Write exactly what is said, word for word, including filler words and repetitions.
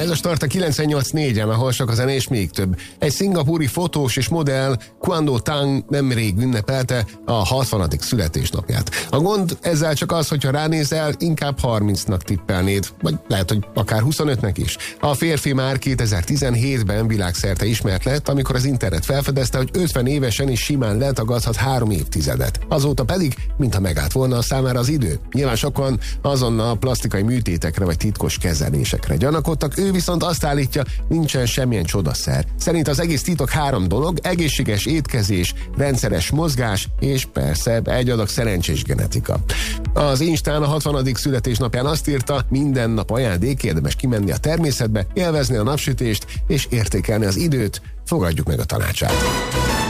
Ez a start a kilencvennyolc négyen, ahol sok a zene és még több. Egy szingapúri fotós és modell, Quando Tang nemrég ünnepelte a hatvanadik születésnapját. A gond ezzel csak az, hogyha ránézel, inkább harmincnak tippelnéd, vagy lehet, hogy akár huszonötnek is. A férfi már kétezer-tizenhétben világszerte ismert lett, amikor az internet felfedezte, hogy ötven évesen is simán letagadhat három évtizedet. Azóta pedig, mintha megállt volna a számára az idő. Nyilván sokan azonnal plastikai műtétekre vagy titkos kezelésekre gyanakodtak, ő viszont azt állítja, nincsen semmilyen csodaszer. Szerint az egész titok három dolog: egészséges étkezés, rendszeres mozgás, és persze egy adag szerencsés genetika. Az Instán a hatvanadik születésnapján azt írta, minden nap ajándék, érdemes kimenni a természetbe, élvezni a napsütést és értékelni az időt. Fogadjuk meg a tanácsát.